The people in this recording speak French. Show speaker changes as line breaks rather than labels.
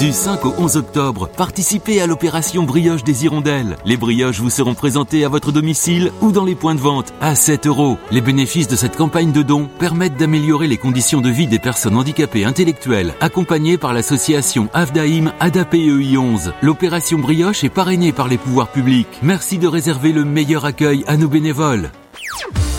Du 5 au 11 octobre, participez à l'opération Brioche des Hirondelles. Les brioches vous seront présentées à votre domicile ou dans les points de vente à 7 €. Les bénéfices de cette campagne de dons permettent d'améliorer les conditions de vie des personnes handicapées intellectuelles, accompagnées par l'association AFDAIM ADAPEI 11. L'opération Brioche est parrainée par les pouvoirs publics. Merci de réserver le meilleur accueil à nos bénévoles.